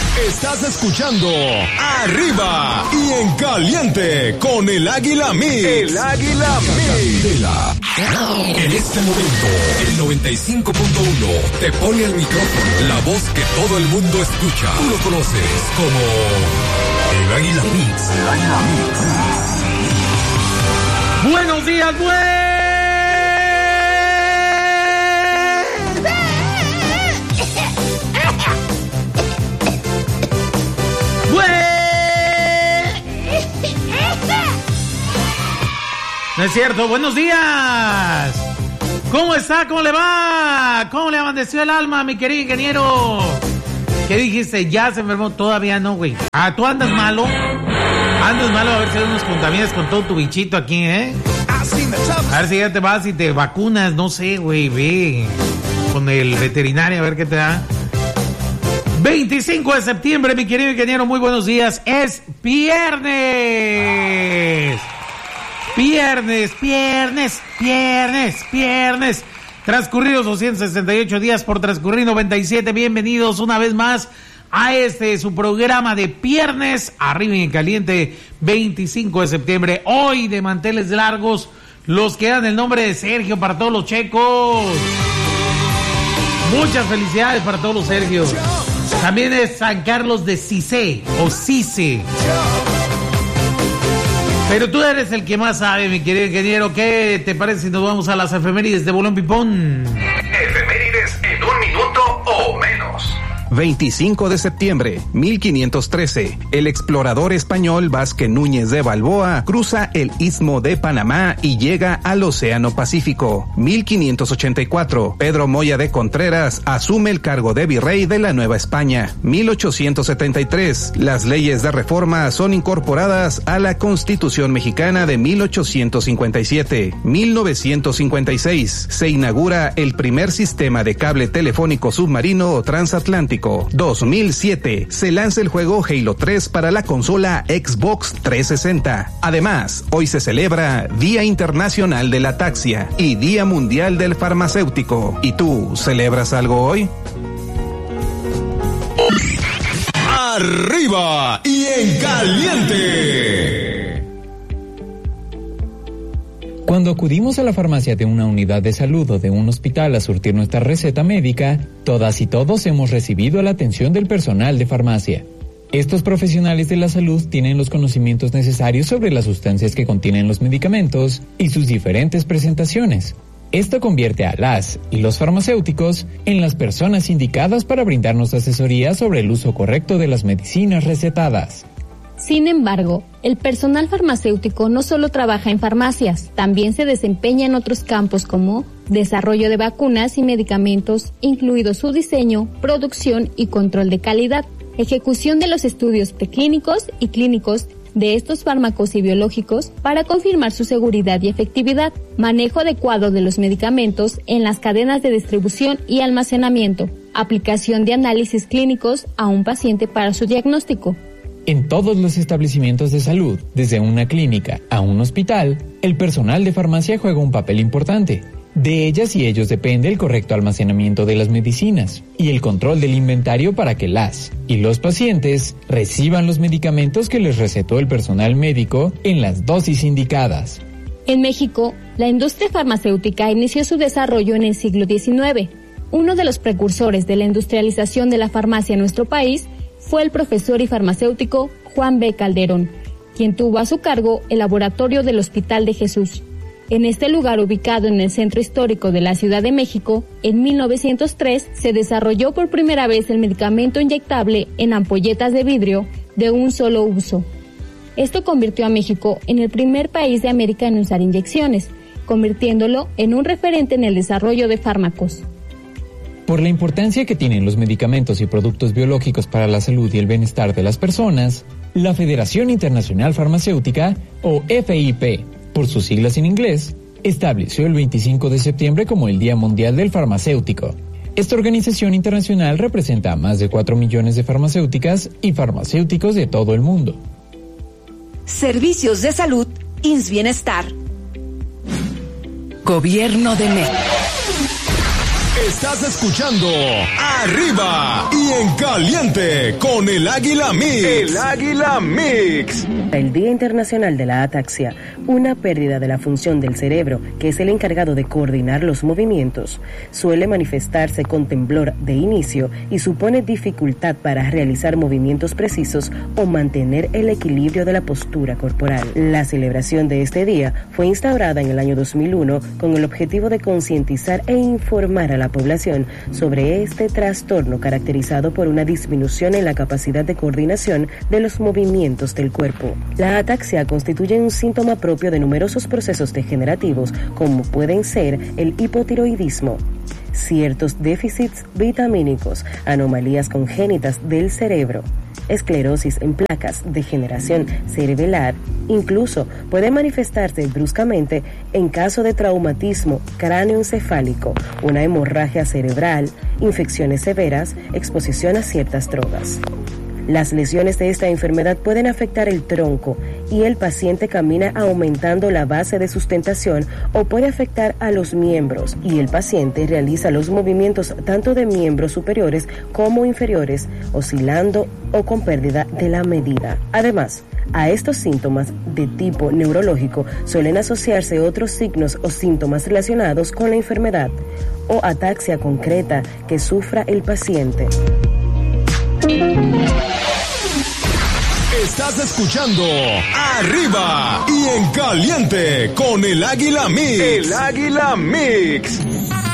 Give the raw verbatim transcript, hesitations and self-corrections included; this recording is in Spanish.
Estás escuchando Arriba y en Caliente con el Águila Mix. El Águila Mix. En este momento, el noventa y cinco punto uno te pone el micrófono, la voz que todo el mundo escucha. Tú lo conoces como el Águila Mix. El Águila Mix. Buenos días, güey. No es cierto, buenos días. ¿Cómo está? ¿Cómo le va? ¿Cómo le amandeció el alma, mi querido ingeniero? ¿Qué dijiste? ¿Ya se enfermó? Todavía no, güey. Ah, ¿tú andas malo? Andas malo, a ver si nos contaminas con todo tu bichito aquí, ¿eh? A ver si ya te vas y te vacunas, no sé, güey, ve. Con el veterinario, a ver qué te da. veinticinco de septiembre, mi querido ingeniero, muy buenos días. Es viernes. Viernes, viernes, viernes, viernes. Transcurridos doscientos sesenta y ocho días por transcurrir noventa y siete. Bienvenidos una vez más a este su programa de viernes, Arriba y en Caliente, veinticinco de septiembre. Hoy de manteles largos, los que dan el nombre de Sergio para todos los checos. Muchas felicidades para todos los Sergios. También es San Carlos de Cise o Cise. Pero tú eres el que más sabe, mi querido ingeniero. ¿Qué te parece si nos vamos a las efemérides de Bolón Pipón? Efemérides en un minuto o menos. veinticinco de septiembre, mil quinientos trece, el explorador español Vázquez Núñez de Balboa cruza el Istmo de Panamá y llega al Océano Pacífico. mil quinientos ochenta y cuatro, Pedro Moya de Contreras asume el cargo de virrey de la Nueva España. mil ochocientos setenta y tres, las leyes de reforma son incorporadas a la Constitución Mexicana de mil ochocientos cincuenta y siete. mil novecientos cincuenta y seis, se inaugura el primer sistema de cable telefónico submarino transatlántico. dos mil siete, se lanza el juego Halo tres para la consola Xbox trescientos sesenta. Además, hoy se celebra Día Internacional de la Ataxia y Día Mundial del Farmacéutico. ¿Y tú, celebras algo hoy? Arriba y en Caliente. Cuando acudimos a la farmacia de una unidad de salud o de un hospital a surtir nuestra receta médica, todas y todos hemos recibido la atención del personal de farmacia. Estos profesionales de la salud tienen los conocimientos necesarios sobre las sustancias que contienen los medicamentos y sus diferentes presentaciones. Esto convierte a las y los farmacéuticos en las personas indicadas para brindarnos asesoría sobre el uso correcto de las medicinas recetadas. Sin embargo, el personal farmacéutico no solo trabaja en farmacias, también se desempeña en otros campos como desarrollo de vacunas y medicamentos, incluido su diseño, producción y control de calidad, ejecución de los estudios preclínicos y clínicos de estos fármacos y biológicos para confirmar su seguridad y efectividad, manejo adecuado de los medicamentos en las cadenas de distribución y almacenamiento, aplicación de análisis clínicos a un paciente para su diagnóstico. En todos los establecimientos de salud, desde una clínica a un hospital, el personal de farmacia juega un papel importante. De ellas y ellos depende el correcto almacenamiento de las medicinas y el control del inventario para que las y los pacientes reciban los medicamentos que les recetó el personal médico en las dosis indicadas. En México, la industria farmacéutica inició su desarrollo en el siglo diecinueve. Uno de los precursores de la industrialización de la farmacia en nuestro país fue el profesor y farmacéutico Juan B. Calderón, quien tuvo a su cargo el laboratorio del Hospital de Jesús. En este lugar, ubicado en el centro histórico de la Ciudad de México, en mil novecientos tres se desarrolló por primera vez el medicamento inyectable en ampolletas de vidrio de un solo uso. Esto convirtió a México en el primer país de América en usar inyecciones, convirtiéndolo en un referente en el desarrollo de fármacos. Por la importancia que tienen los medicamentos y productos biológicos para la salud y el bienestar de las personas, la Federación Internacional Farmacéutica, o F I P, por sus siglas en inglés, estableció el veinticinco de septiembre como el Día Mundial del Farmacéutico. Esta organización internacional representa a más de cuatro millones de farmacéuticas y farmacéuticos de todo el mundo. Servicios de salud, I N S S Bienestar. Gobierno de México. Estás escuchando Arriba y en Caliente con el Águila Mix. El Águila Mix. El Día Internacional de la Ataxia, una pérdida de la función del cerebro, que es el encargado de coordinar los movimientos, suele manifestarse con temblor de inicio y supone dificultad para realizar movimientos precisos o mantener el equilibrio de la postura corporal. La celebración de este día fue instaurada en el año dos mil uno con el objetivo de concientizar e informar a la población sobre este trastorno caracterizado por una disminución en la capacidad de coordinación de los movimientos del cuerpo. La ataxia constituye un síntoma propio de numerosos procesos degenerativos, como pueden ser el hipotiroidismo, ciertos déficits vitamínicos, anomalías congénitas del cerebro, esclerosis en placas, degeneración cerebelar. Incluso puede manifestarse bruscamente en caso de traumatismo cráneoencefálico, una hemorragia cerebral, infecciones severas, exposición a ciertas drogas. Las lesiones de esta enfermedad pueden afectar el tronco y el paciente camina aumentando la base de sustentación, o puede afectar a los miembros y el paciente realiza los movimientos tanto de miembros superiores como inferiores, oscilando o con pérdida de la medida. Además, a estos síntomas de tipo neurológico suelen asociarse otros signos o síntomas relacionados con la enfermedad o ataxia concreta que sufra el paciente. Estás escuchando Arriba y en Caliente con el Águila Mix. El Águila Mix.